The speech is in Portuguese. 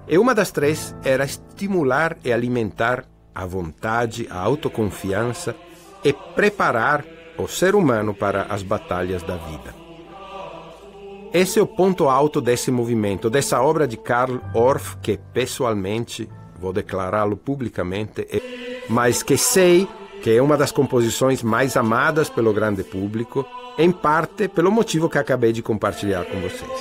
E uma das três era estimular e alimentar a vontade, a autoconfiança e preparar o ser humano para as batalhas da vida. Esse é o ponto alto desse movimento, dessa obra de Carl Orff, que pessoalmente, vou declará-lo publicamente, mas que sei que é uma das composições mais amadas pelo grande público, em parte pelo motivo que acabei de compartilhar com vocês.